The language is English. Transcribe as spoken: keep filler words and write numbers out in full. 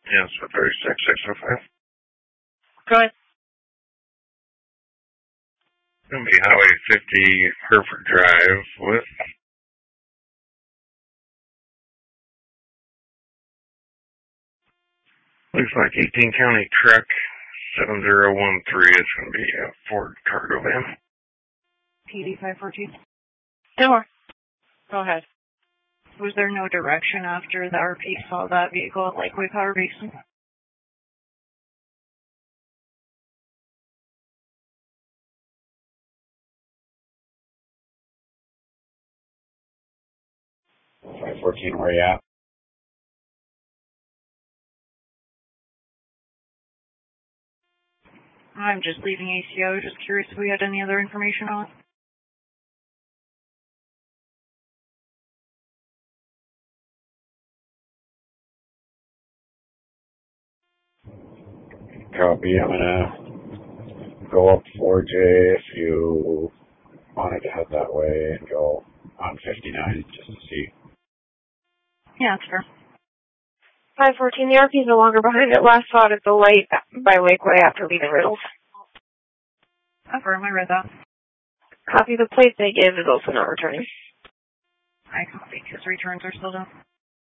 Yes, for thirty-six six oh five. Go ahead. It's going to be Highway fifty, Hereford Drive, with looks like eighteen County Truck seven zero one three. It's going to be a Ford cargo van. P D five fourteen. Sure. Go ahead. Was there no direction after the R P saw that vehicle at Lakeway Power Basin? five fourteen, where you at? I'm just leaving A C O. Just curious if we had any other information on it. Copy. I'm gonna go up four J if you wanted to head that way and go on fifty-nine just to see. Yeah, that's fair. five fourteen, the R P is no longer behind it. Last saw it at the light by Lakeway after leaving Riddles. Confirm, I read that. Copy. The plate they give is also not returning. I copy. His returns are still done.